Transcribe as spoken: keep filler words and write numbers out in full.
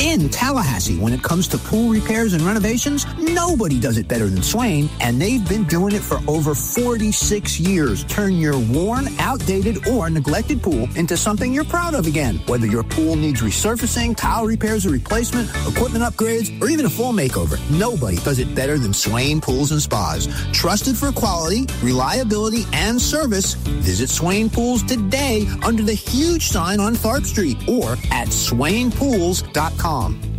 in Tallahassee. When it comes to pool repairs and renovations, nobody does it better than Swain, and they've been doing it for over forty-six years. Turn your worn, outdated, or neglected pool into something you're proud of again. Whether your pool needs resurfacing, tile repairs or replacement, equipment upgrades, or even a full makeover, nobody does it better than Swain Pools and Spas. Trusted for quality, reliability, and service, visit Swain Pools today under the huge sign on Tharp Street or at swain pools dot com.